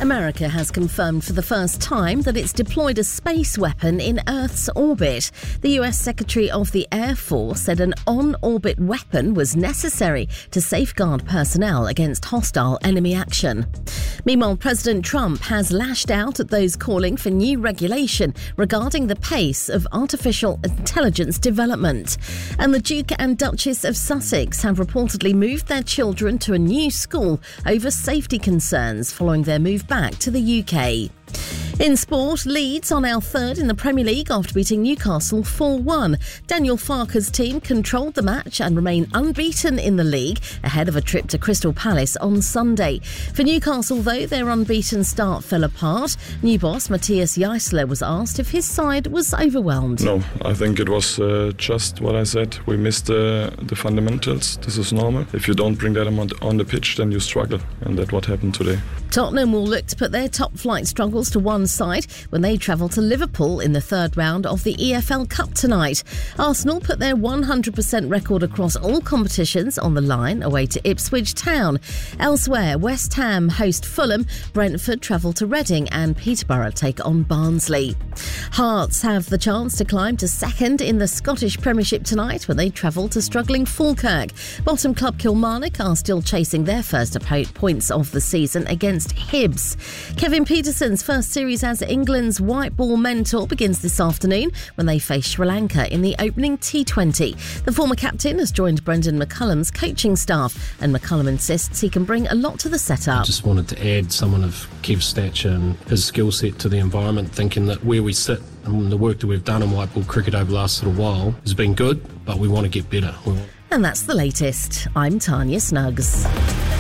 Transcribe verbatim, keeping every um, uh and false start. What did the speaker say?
America has confirmed for the first time that it's deployed a space weapon in Earth's orbit. The U S Secretary of the Air Force said an on-orbit weapon was necessary to safeguard personnel against hostile enemy action. Meanwhile, President Trump has lashed out at those calling for new regulation regarding the pace of artificial intelligence development. And the Duke and Duchess of Sussex have reportedly moved their children to a new school over safety concerns following their move back to the U K. In sport, Leeds are now third in the Premier League after beating Newcastle four one. Daniel Farke's team controlled the match and remain unbeaten in the league ahead of a trip to Crystal Palace on Sunday. For Newcastle, though, their unbeaten start fell apart. New boss Matthias Jaissler was asked if his side was overwhelmed. No, I think it was uh, just what I said. We missed uh, the fundamentals. This is normal. If you don't bring that on, on the pitch, then you struggle. And that's what happened today. Tottenham will look to put their top-flight struggles to one side when they travel to Liverpool in the third round of the E F L Cup tonight. Arsenal put their one hundred percent record across all competitions on the line away to Ipswich Town. Elsewhere, West Ham host Fulham, Brentford travel to Reading and Peterborough take on Barnsley. Hearts have the chance to climb to second in the Scottish Premiership tonight when they travel to struggling Falkirk. Bottom club Kilmarnock are still chasing their first points of the season against Hibs. Kevin Peterson's first series as England's white ball mentor begins this afternoon when they face Sri Lanka in the opening T twenty. The former captain has joined Brendan McCullum's coaching staff, and McCullum insists he can bring a lot to the setup. I just wanted to add someone of Kev's stature and his skill set to the environment, thinking that where we sit and the work that we've done in white ball cricket over the last little while has been good, but we want to get better. We want- And that's the latest. I'm Tanya Snuggs.